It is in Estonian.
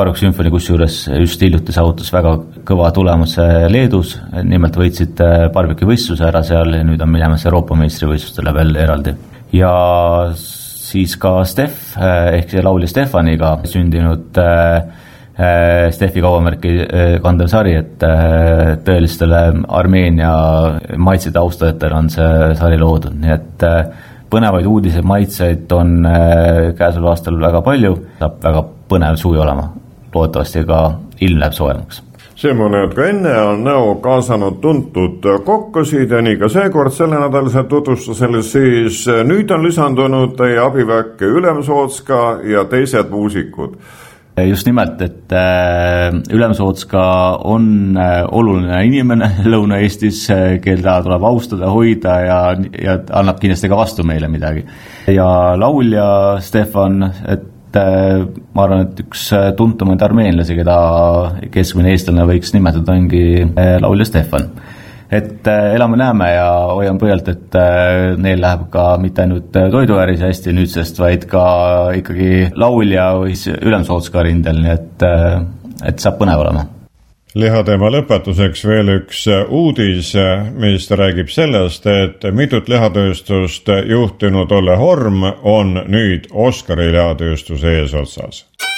Barok Symphony, kusjuures just hiljuti saavutas väga kõva tulemuse Leedus, nimelt võitsid barbecue-võistluse ära seal ja nüüd on minemas Euroopa meistrivõistlustele veel eraldi. Ja siis ka Stef ehk see laulja Stefaniga sündinud Steffi kaubamärki kandev sari, et tõelistele Armeenia maitsede austajatele on see sari loodud, nii et põnevaid uudiseid, maitseid on käesoleval aastal väga palju, saab väga põnev suvi olema, loodetavasti ka ilm läheb soojemaks. See mõne, et ka enne on näo kaasanud tuntud kokkusid ja nii ka seekord selle nädalase tutvustusele, siis nüüd on lisandunud teie abiväkke Ülemsootska ja teised muusikud. Just nimelt, et Ülemsootska on oluline inimene Lõuna-Eestis, keda tuleb austada, hoida ja annab kindlasti ka vastu meile midagi. Ja laulja Stefan, et ma arvan, et üks tuntumaid armeenlasi, keda keskmine eestlane võiks nimetada, ongi laulja Stefan. Et elame-näeme ja hoian põhjalt, et neil läheb ka mitte ainult toiduäris hästi nüüdsest, vaid ka ikkagi laulja või Ülemsootska rindel, nii et saab põnev olema. Lihateema lõpetuseks veel üks uudis, mis räägib sellest, et mitut lihatööstust juhtinud Olle Horm on nüüd Oskari lihatööstuse eesotsas.